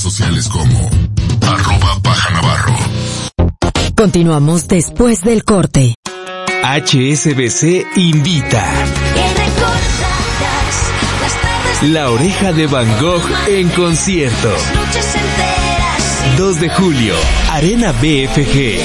sociales como @PajaNavarro. Continuamos después del corte. HSBC invita. La Oreja de Van Gogh en concierto. 2 de julio, Arena BFG.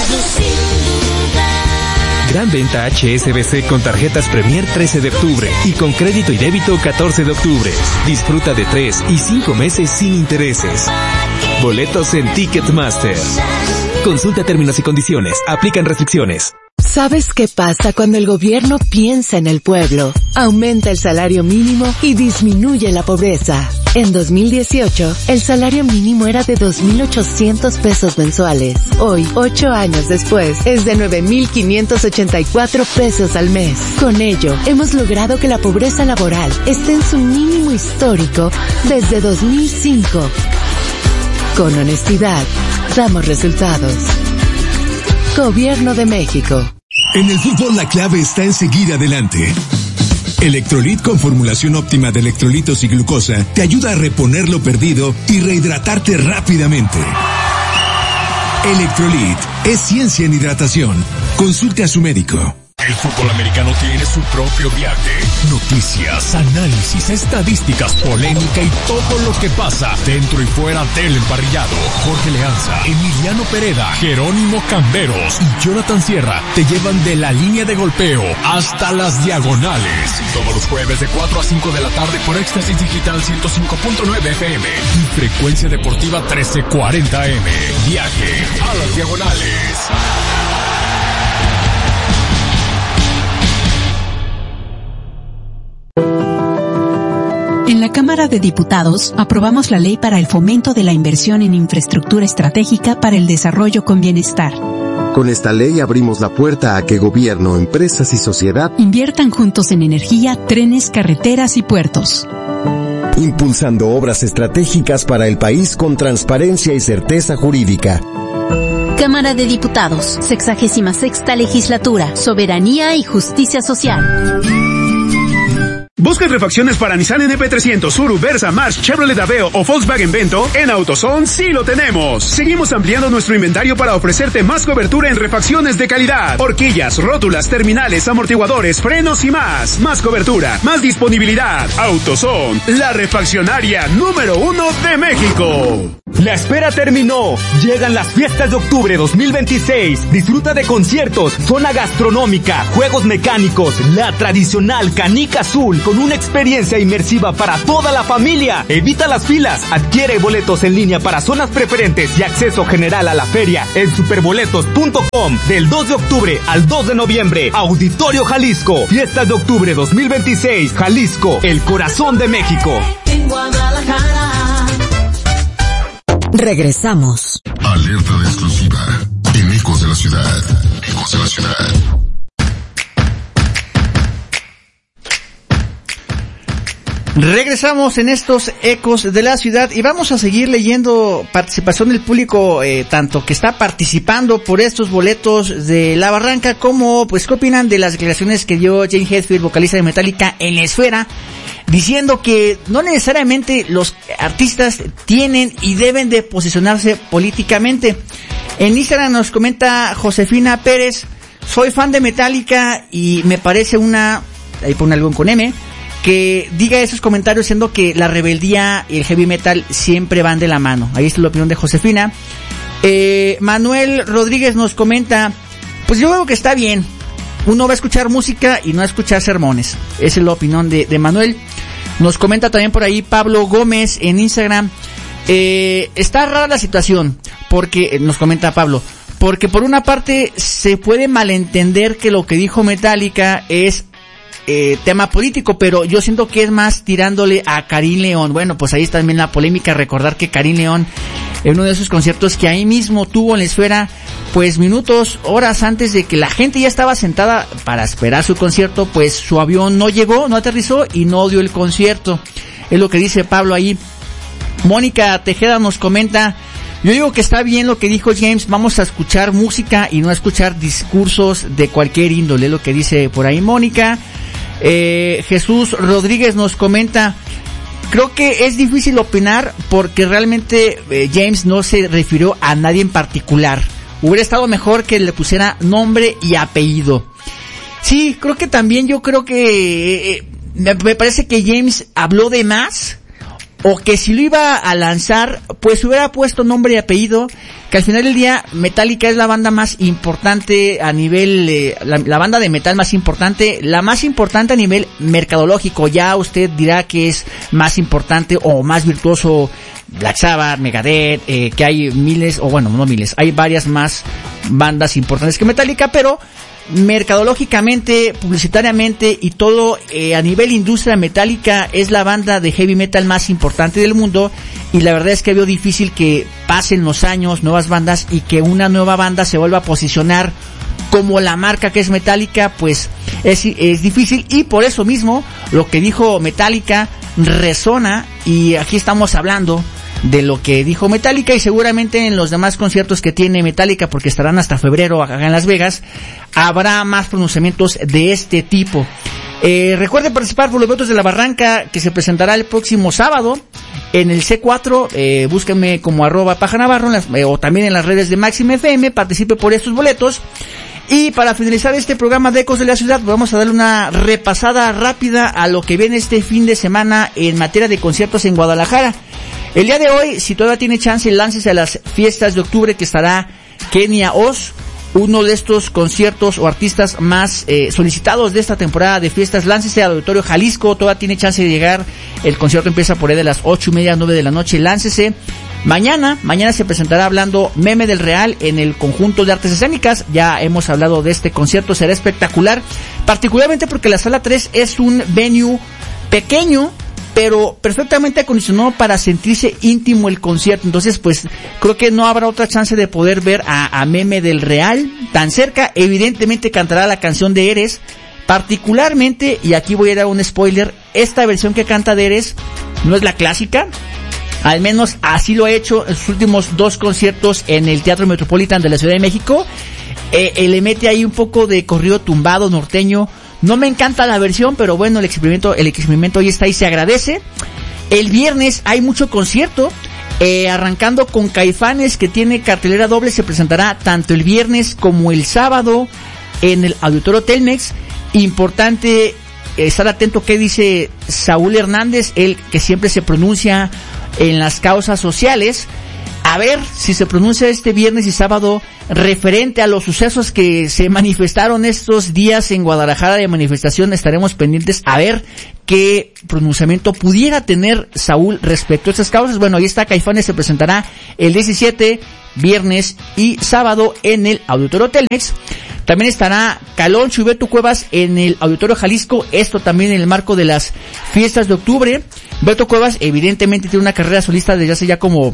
Gran venta HSBC con tarjetas Premier 13 de octubre y con crédito y débito 14 de octubre. Disfruta de 3 y 5 meses sin intereses. Boletos en Ticketmaster. Consulta términos y condiciones. Aplican restricciones. ¿Sabes qué pasa cuando el gobierno piensa en el pueblo? Aumenta el salario mínimo y disminuye la pobreza. En 2018, el salario mínimo era de 2,800 pesos mensuales. Hoy, 8 años después, es de 9,584 pesos al mes. Con ello, hemos logrado que la pobreza laboral esté en su mínimo histórico desde 2005. Con honestidad, damos resultados. Gobierno de México. En el fútbol la clave está en seguir adelante. Electrolit con formulación óptima de electrolitos y glucosa te ayuda a reponer lo perdido y rehidratarte rápidamente. Electrolit es ciencia en hidratación. Consulte a su médico. El fútbol americano tiene su propio viaje. Noticias, análisis, estadísticas, polémica y todo lo que pasa dentro y fuera del emparrillado. Jorge Leanza, Emiliano Pereda, Jerónimo Camberos y Jonathan Sierra te llevan de la línea de golpeo hasta las diagonales. Todos los jueves de 4 a 5 de la tarde por Éxtasis Digital 105.9 FM y Frecuencia Deportiva 1340 AM. Viaje a las diagonales. En la Cámara de Diputados aprobamos la ley para el fomento de la inversión en infraestructura estratégica para el desarrollo con bienestar. Con esta ley abrimos la puerta a que gobierno, empresas y sociedad inviertan juntos en energía, trenes, carreteras y puertos. Impulsando obras estratégicas para el país con transparencia y certeza jurídica. Cámara de Diputados, 66ª Legislatura, Soberanía y Justicia Social. ¿Buscas refacciones para Nissan NP300, Tsuru, Versa, March, Chevrolet Aveo o Volkswagen Vento? En AutoZone sí lo tenemos. Seguimos ampliando nuestro inventario para ofrecerte más cobertura en refacciones de calidad. Horquillas, rótulas, terminales, amortiguadores, frenos y más. Más cobertura, más disponibilidad. AutoZone, la refaccionaria número 1 de México. La espera terminó. Llegan las fiestas de octubre 2026. Disfruta de conciertos, zona gastronómica, juegos mecánicos, la tradicional canica azul con una experiencia inmersiva para toda la familia. Evita las filas. Adquiere boletos en línea para zonas preferentes y acceso general a la feria en superboletos.com. Del 2 de octubre al 2 de noviembre. Auditorio Jalisco. Fiestas de octubre 2026. Jalisco, el corazón de México. En Guadalajara. Regresamos. Alerta de exclusiva en Ecos de la Ciudad. Ecos de la Ciudad. Regresamos en estos Ecos de la Ciudad y vamos a seguir leyendo participación del público, tanto que está participando por estos boletos de La Barranca, como pues qué opinan de las declaraciones que dio Jane Hetfield, vocalista de Metallica, en La Esfera, diciendo que no necesariamente los artistas tienen y deben de posicionarse políticamente. En Instagram nos comenta Josefina Pérez: soy fan de Metallica y me parece ahí pone algo con M, que diga esos comentarios, siendo que la rebeldía y el heavy metal siempre van de la mano. Ahí está la opinión de Josefina. Manuel Rodríguez nos comenta: pues yo creo que está bien, uno va a escuchar música y no a escuchar sermones. Esa es la opinión de Manuel. Nos comenta también por ahí Pablo Gómez en Instagram: está rara la situación, porque nos comenta Pablo, porque por una parte se puede malentender que lo que dijo Metallica es tema político, pero yo siento que es más tirándole a Karim León. Bueno, pues ahí está también la polémica. Recordar que Karim León, en uno de esos conciertos que ahí mismo tuvo en La Esfera, pues minutos, horas antes de que la gente ya estaba sentada para esperar su concierto, pues su avión no llegó, no aterrizó y no dio el concierto. Es lo que dice Pablo ahí. Mónica Tejeda nos comenta: yo digo que está bien lo que dijo James, vamos a escuchar música y no a escuchar discursos de cualquier índole. Es lo que dice por ahí Mónica. Jesús Rodríguez nos comenta: creo que es difícil opinar porque realmente James no se refirió a nadie en particular. Hubiera estado mejor que le pusiera nombre y apellido. Sí, creo que también yo creo que me parece que James habló de más, o que si lo iba a lanzar, pues hubiera puesto nombre y apellido, que al final del día Metallica es la banda más importante a nivel, la banda de metal más importante, la más importante a nivel mercadológico. Ya usted dirá que es más importante o más virtuoso Black Sabbath, Megadeth, que hay miles, o bueno, no miles, hay varias más bandas importantes que Metallica, pero mercadológicamente, publicitariamente y todo, a nivel industria, Metallica es la banda de heavy metal más importante del mundo, y la verdad es que veo difícil que pasen los años, nuevas bandas, y que una nueva banda se vuelva a posicionar como la marca que es Metallica. Pues es difícil, y por eso mismo lo que dijo Metallica resona, y aquí estamos hablando de lo que dijo Metallica, y seguramente en los demás conciertos que tiene Metallica, porque estarán hasta febrero acá en Las Vegas, habrá más pronunciamientos de este tipo. Recuerden participar por los votos de La Barranca, que se presentará el próximo sábado en el C4. Búsquenme como @PajaNavarro o también en las redes de Máxima FM. Participe por estos boletos. Y para finalizar este programa de Ecos de la Ciudad, vamos a darle una repasada rápida a lo que viene este fin de semana en materia de conciertos en Guadalajara. El día de hoy, si todavía tiene chance, láncese a las fiestas de octubre, que estará Kenia Oz, uno de estos conciertos o artistas más solicitados de esta temporada de fiestas. Láncese al Auditorio Jalisco, todavía tiene chance de llegar. El concierto empieza por ahí de las 8:30 a 9 de la noche. Láncese. Mañana se presentará hablando Meme del Real en el Conjunto de Artes Escénicas. Ya hemos hablado de este concierto, será espectacular, particularmente porque la Sala 3 es un venue pequeño, pero perfectamente acondicionado para sentirse íntimo el concierto. Entonces, pues, creo que no habrá otra chance de poder ver a Meme del Real tan cerca. Evidentemente cantará la canción de Eres, particularmente, y aquí voy a dar un spoiler, esta versión que canta de Eres no es la clásica. Al menos así lo ha hecho en sus últimos 2 conciertos en el Teatro Metropolitan de la Ciudad de México. Le mete ahí un poco de corrido tumbado norteño. No me encanta la versión, pero bueno, el experimento ahí está y se agradece. El viernes hay mucho concierto, arrancando con Caifanes, que tiene cartelera doble. Se presentará tanto el viernes como el sábado en el Auditorio Telmex. Importante estar atento qué dice Saúl Hernández, él que siempre se pronuncia en las causas sociales. A ver si se pronuncia este viernes y sábado referente a los sucesos que se manifestaron estos días en Guadalajara de manifestación. Estaremos pendientes a ver qué pronunciamiento pudiera tener Saúl respecto a estas causas. Bueno, ahí está Caifanes, se presentará el 17, viernes y sábado en el Auditorio Telmex. También estará Caloncho y Beto Cuevas en el Auditorio Jalisco, esto también en el marco de las fiestas de octubre. Beto Cuevas evidentemente tiene una carrera solista desde hace ya como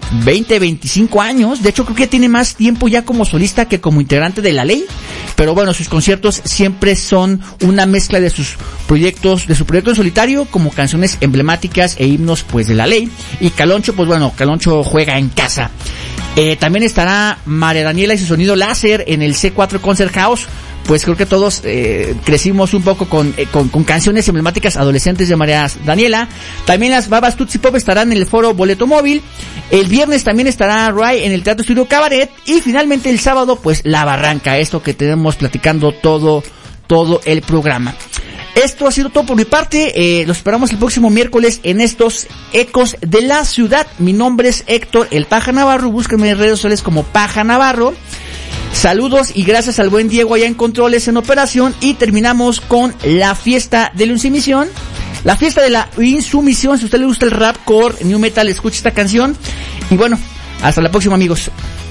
25 años, de hecho creo que tiene más tiempo ya como solista que como integrante de La Ley, pero bueno, sus conciertos siempre son una mezcla de sus proyectos, de su proyecto en solitario, como canciones emblemáticas e himnos pues de La Ley. Y Caloncho, pues bueno, Caloncho juega en casa. También estará María Daniela y su sonido láser en el C4 Concert House. Pues creo que todos crecimos un poco con canciones emblemáticas adolescentes de María Daniela. También las Babas Tutsi Pop estarán en el Foro Boleto Móvil. El viernes también estará Ray en el Teatro Estudio Cabaret. Y finalmente el sábado, pues La Barranca, esto que tenemos platicando todo el programa. Esto ha sido todo por mi parte. Los esperamos el próximo miércoles en estos Ecos de la Ciudad. Mi nombre es Héctor el Paja Navarro. Búsquenme en redes sociales como Paja Navarro. Saludos y gracias al buen Diego allá en controles en operación. Y terminamos con la fiesta de la insumisión. La fiesta de la insumisión. Si a usted le gusta el rap, core, new metal, escuche esta canción. Y bueno, hasta la próxima, amigos.